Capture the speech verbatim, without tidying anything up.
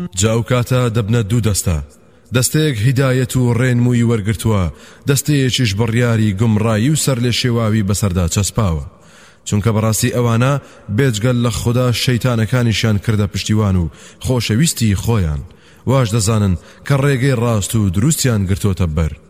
جاو کاتە دەبنە دوو دەستە، دەستەیەک هیدایەت و ڕێنمووی وەرگرتووە، دەستەیەکیش بڕیاری گومڕایی و سەر لێ شێواوی بەسەردا چەسپاوە. چونکە بەڕاستی ئەوانە بێجگەل لە خوددا شەیتانەکانیشیان کردە پشتیوان و خۆشەویستی خۆیان، واش دەزانن کە ڕێگەی ڕاست و دروستیان گرتۆتە بەر.